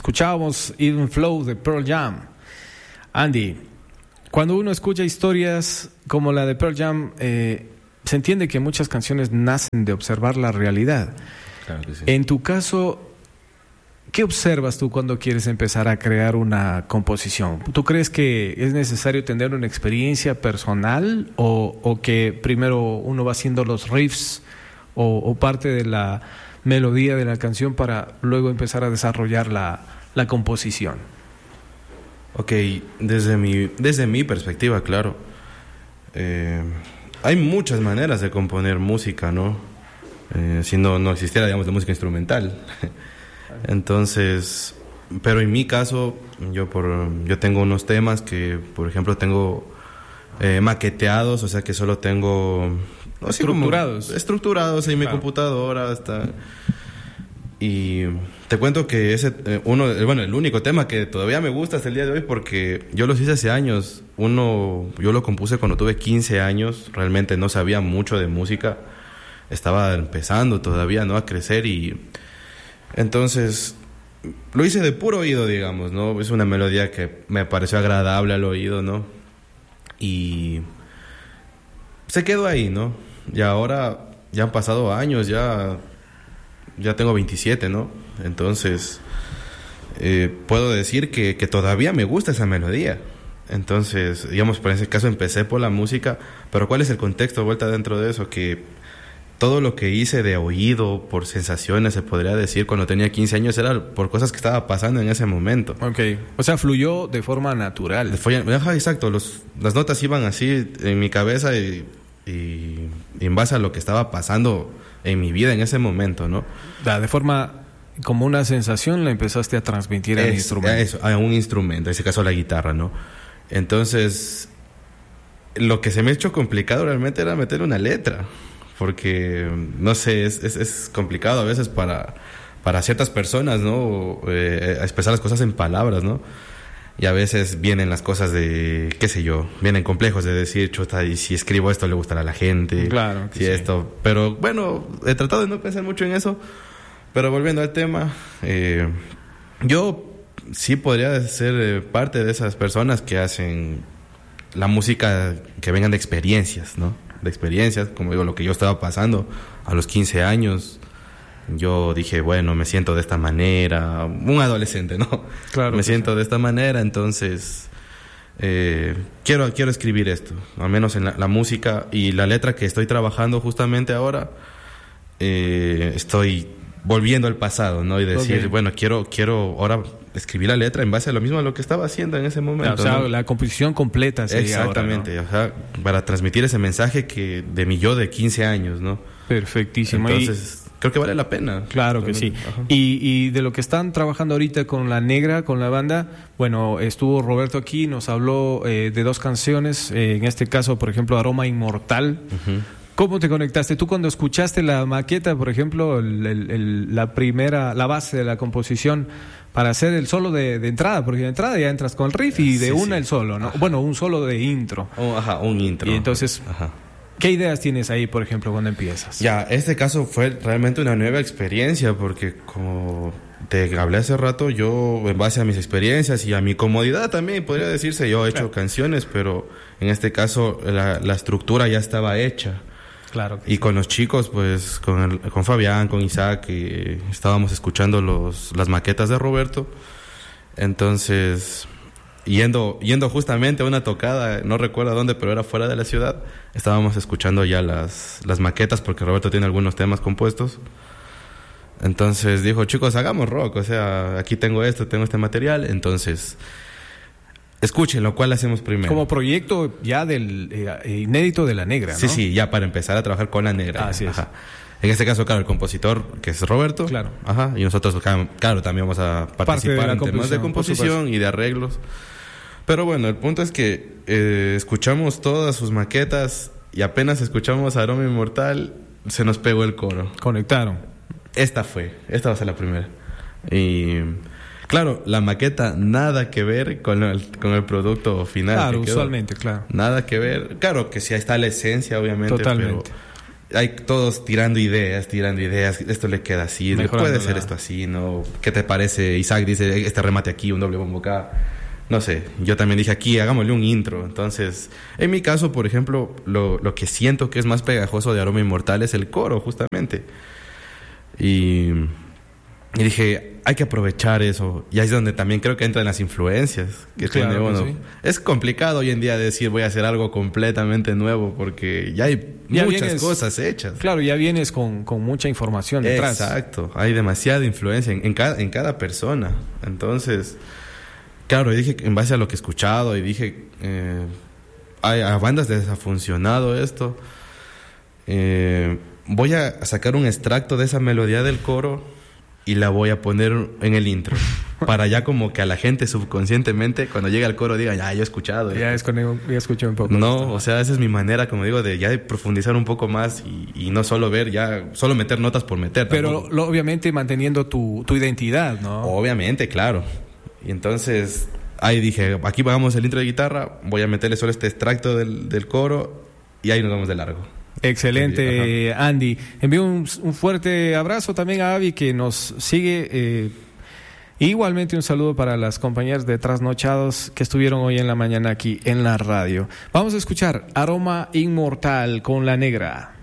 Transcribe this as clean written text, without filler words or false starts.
Escuchábamos Even Flow de Pearl Jam. Andy, cuando uno escucha historias como la de Pearl Jam, se entiende que muchas canciones nacen de observar la realidad. Claro que sí. En tu caso, ¿qué observas tú cuando quieres empezar a crear una composición? ¿Tú crees que es necesario tener una experiencia personal o que primero uno va haciendo los riffs o parte de la melodía de la canción para luego empezar a desarrollar la composición? Ok, desde mi perspectiva, claro. Hay muchas maneras de componer música, ¿no? Si no existiera, digamos, la música instrumental. Entonces, pero en mi caso, yo tengo unos temas que, por ejemplo, tengo maqueteados, o sea que solo tengo... Estructurados en mi computadora hasta... Y te cuento que el único tema que todavía me gusta hasta el día de hoy, porque yo los hice hace años. Yo lo compuse cuando tuve 15 años, realmente no sabía mucho de música, estaba empezando todavía, ¿no?, a crecer, y entonces lo hice de puro oído, digamos, ¿no? Es una melodía que me pareció agradable al oído, ¿no? Y se quedó ahí, ¿no? Y ahora ya han pasado años, ya tengo 27, ¿no? Entonces, puedo decir que todavía me gusta esa melodía. Entonces, digamos, por ese caso empecé por la música, pero ¿cuál es el contexto de vuelta dentro de eso? Que todo lo que hice de oído, por sensaciones, se podría decir, cuando tenía 15 años, era por ccosas que estaba pasando en ese momento. Ok, o sea, fluyó de forma natural. Exacto, las notas iban así en mi cabeza y en base a lo que estaba pasando en mi vida en ese momento, ¿no? De forma como una sensación la empezaste a transmitir al instrumento. A un instrumento, en ese caso la guitarra, ¿no? Entonces, lo que se me ha hecho complicado realmente era meter una letra, porque, no sé, es complicado a veces para ciertas personas, ¿no? Expresar las cosas en palabras, ¿no? Y a veces vienen las cosas de, qué sé yo, vienen complejos de decir, chuta, y si escribo esto le gustará a la gente. Claro. Si sí. Esto. Pero bueno, he tratado de no pensar mucho en eso. Pero volviendo al tema, yo sí podría ser parte de esas personas que hacen la música que vengan de experiencias, ¿no? De experiencias, como digo, lo que yo estaba pasando a los 15 años. Yo dije, bueno, me siento de esta manera, un adolescente, ¿no? Claro. Me siento de esta manera, entonces quiero escribir esto, al menos en la música y la letra que estoy trabajando justamente ahora. Estoy volviendo al pasado, ¿no? Y decir, bueno, quiero ahora escribir la letra en base a lo mismo a lo que estaba haciendo en ese momento. O sea, ¿no? La composición completa sería exactamente, ahora, ¿no? O sea, para transmitir ese mensaje de mi yo de 15 años, ¿no? Perfectísimo. Entonces, creo que vale la pena. Claro que sí. Y de lo que están trabajando ahorita con La Negra, con la banda, bueno, estuvo Roberto aquí, nos habló de 2 canciones, en este caso, por ejemplo, Aroma Inmortal. Uh-huh. ¿Cómo te conectaste? Tú cuando escuchaste la maqueta, por ejemplo, la base de la composición, para hacer el solo de entrada, porque de entrada ya entras con el riff y de el solo, ¿no? Ajá. Bueno, un solo de intro. Un intro. Y entonces... Ajá. ¿Qué ideas tienes ahí, por ejemplo, cuando empiezas? Ya, este caso fue realmente una nueva experiencia, porque como te hablé hace rato, yo en base a mis experiencias y a mi comodidad también, podría decirse, yo he hecho canciones, pero en este caso la estructura ya estaba hecha. Claro. Y sí. Con los chicos, pues con Fabián, con Isaac, estábamos escuchando las maquetas de Roberto. Entonces... Yendo justamente a una tocada, no recuerdo dónde, pero era fuera de la ciudad, estábamos escuchando ya las maquetas, porque Roberto tiene algunos temas compuestos. Entonces dijo, chicos, hagamos rock, o sea, aquí tengo este material, entonces escuchen, lo cual hacemos primero. Como proyecto ya del inédito de La Negra, ¿no? Sí, ya para empezar a trabajar con La Negra. Así es. En este caso, claro, el compositor, que es Roberto. Claro. Ajá. Y nosotros, claro, también vamos a participar en temas de composición y de arreglos. Pero bueno, el punto es que escuchamos todas sus maquetas y apenas escuchamos Aroma Inmortal, se nos pegó el coro. Conectaron. Esta va a ser la primera. Y claro, la maqueta nada que ver con el producto final. Claro, usualmente, claro. Nada que ver. Claro que sí está la esencia, obviamente. Totalmente. Pero hay todos tirando ideas, esto le queda así, puede ser esto así, ¿no? ¿Qué te parece? Isaac dice, este remate aquí, un doble bombo acá. No sé, yo también dije aquí, hagámosle un intro. Entonces, en mi caso, por ejemplo, lo que siento que es más pegajoso de Aroma Inmortal es el coro, justamente. Y dije, hay que aprovechar eso. Y ahí es donde también creo que entran las influencias que tiene uno. Sí. Es complicado hoy en día decir voy a hacer algo completamente nuevo porque ya hay muchas cosas hechas. Claro, ya vienes con mucha información detrás. Exacto, hay demasiada influencia en cada persona. Entonces, claro, y dije en base a lo que he escuchado y dije, a bandas les ha funcionado esto. Voy a sacar un extracto de esa melodía del coro y la voy a poner en el intro. Para ya como que a la gente subconscientemente, cuando llegue al coro, diga, ya he escuchado. Ya escuché un poco. No, o sea, esa es mi manera, como digo, de ya profundizar un poco más y no solo ver, ya solo meter notas por meter. Pero obviamente manteniendo tu identidad, ¿no? Obviamente, claro. Y entonces, ahí dije, aquí pagamos el intro de guitarra, voy a meterle solo este extracto del coro y ahí nos vamos de largo. Excelente, Andy. Envío un fuerte abrazo también a Avi, que nos sigue. Igualmente un saludo para las compañeras de Trasnochados que estuvieron hoy en la mañana aquí en la radio. Vamos a escuchar Aroma Inmortal con La Negra.